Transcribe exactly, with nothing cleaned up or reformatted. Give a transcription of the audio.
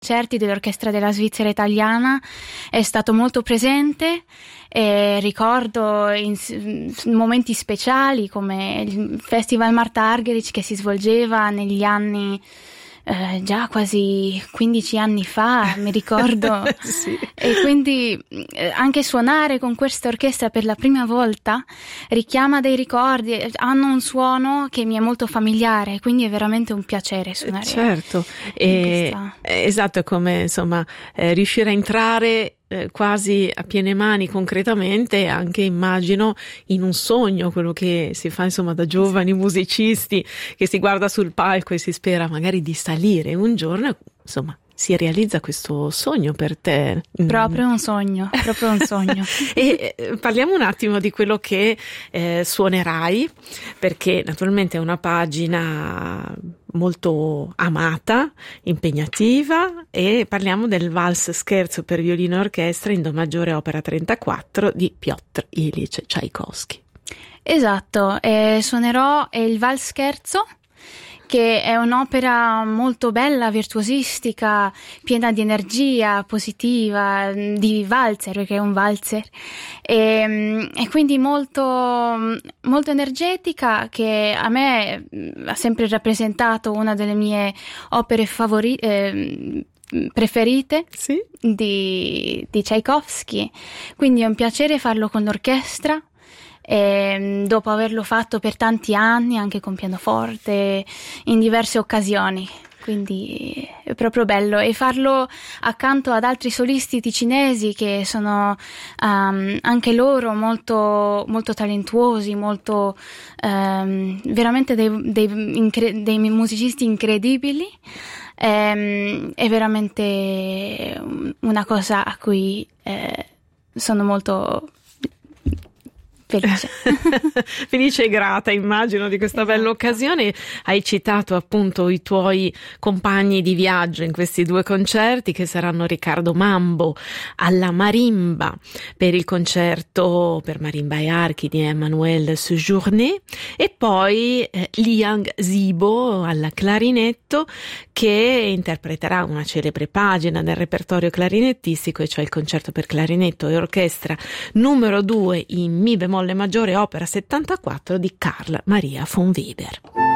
concerti dell'Orchestra della Svizzera Italiana è stato molto presente, e ricordo in, in momenti speciali come il Festival Marta Argerich che si svolgeva negli anni eh, già quasi quindici anni fa, mi ricordo. Sì. E quindi eh, anche suonare con questa orchestra per la prima volta richiama dei ricordi, hanno un suono che mi è molto familiare, quindi è veramente un piacere suonare. Certo, e, questa... esatto, è come insomma eh, riuscire a entrare eh, quasi a piene mani concretamente, anche immagino in un sogno, quello che si fa insomma da giovani musicisti, che si guarda sul palco e si spera magari di salire un giorno, insomma si realizza questo sogno per te. Proprio un sogno, proprio un sogno. E eh, parliamo un attimo di quello che eh, suonerai, perché naturalmente è una pagina molto amata, impegnativa, e parliamo del Vals Scherzo per violino e orchestra in Do maggiore opera trentaquattro di Piotr Ilyich Tchaikovsky. Esatto, eh, suonerò il Vals Scherzo, che è un'opera molto bella, virtuosistica, piena di energia positiva, di valzer, perché è un valzer, e, e quindi molto, molto energetica, che a me ha sempre rappresentato una delle mie opere favorite, eh, preferite, sì? di, di Tchaikovsky. Quindi è un piacere farlo con l'orchestra. E dopo averlo fatto per tanti anni anche con pianoforte in diverse occasioni, quindi è proprio bello, e farlo accanto ad altri solisti ticinesi che sono um, anche loro molto, molto talentuosi, molto um, veramente dei, dei, incre- dei musicisti incredibili. Um, è veramente una cosa a cui eh, sono molto felice. Felice e grata, immagino, di questa Esatto. bella occasione. Hai citato appunto i tuoi compagni di viaggio in questi due concerti, che saranno Riccardo Mambo alla marimba per il concerto per marimba e archi di Emmanuel Sejourné, e poi eh, Liang Zibo alla clarinetto, che interpreterà una celebre pagina del repertorio clarinettistico, e cioè il concerto per clarinetto e orchestra numero due in Mi bemolle maggiore opera settantaquattro di Carl Maria von Weber.